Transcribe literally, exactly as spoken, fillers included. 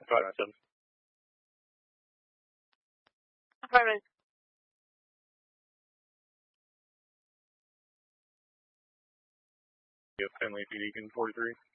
five nine seven. five nine. Yeah, Finley P D, can forty-three.